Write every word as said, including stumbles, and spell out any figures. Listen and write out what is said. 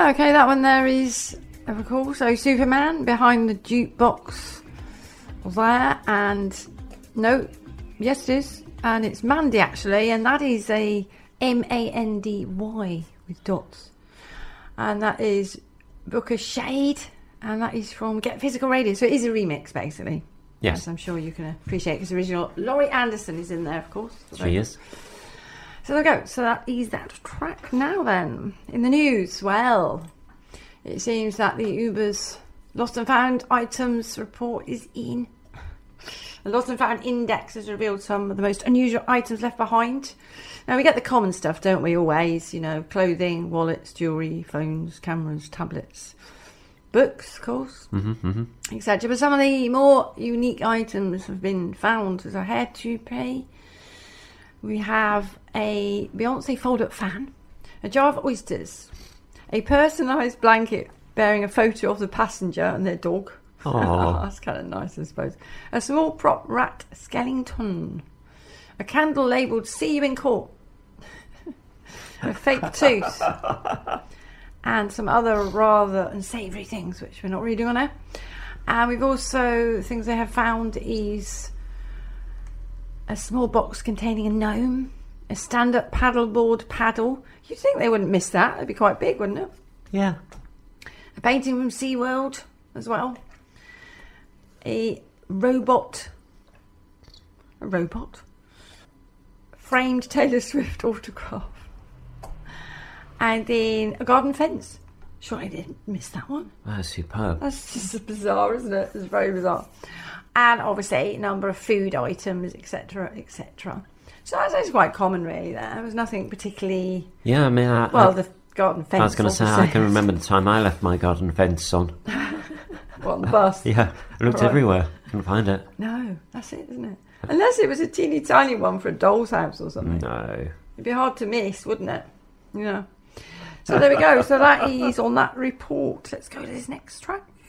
Okay, that one there is, of course, so Superman behind the jukebox there, and no, yes it is, and it's Mandy actually, and that is a M A N D Y with dots, and that is Booker Shade, and that is from Get Physical Radio, so it is a remix basically. Yes. As I'm sure you can appreciate, because the original Laurie Anderson is in there, of course. So She is. So there we go. So that is that track. Now then, in the news, well, it seems that the Uber's Lost and Found items report is in. The Lost and Found Index has revealed some of the most unusual items left behind. Now, we get the common stuff, don't we, always? You know, clothing, wallets, jewellery, phones, cameras, tablets, books, of course, mm-hmm, mm-hmm. et cetera. But some of the more unique items have been found. There's a hair toupee. We have a Beyonce fold-up fan, a jar of oysters, a personalised blanket bearing a photo of the passenger and their dog. That's kind of nice, I suppose. A small prop rat skeleton, a candle labelled "See You in Court," a fake tooth, and some other rather unsavoury things, which we're not really doing now. And we've also, things they have found is a small box containing a gnome, a stand-up paddleboard paddle. You'd think they wouldn't miss that. It'd be quite big, wouldn't it? Yeah. A painting from SeaWorld as well. A robot. A robot. Framed Taylor Swift autograph. And then a garden fence. Sure I didn't miss that one. That's superb. That's just bizarre, isn't it? It's very bizarre. And obviously a number of food items, et cetera, et cetera. So that's quite common, really. There was nothing particularly. Yeah, I mean, I, well, I, the garden fence. I was going to say, I can remember the time I left my garden fence on. What, on the bus? Yeah, I looked Right. everywhere, couldn't find it. No, that's it, isn't it? Unless it was a teeny tiny one for a doll's house or something. No. It'd be hard to miss, wouldn't it? You know. So there we go. So that is on that report. Let's go to this next track.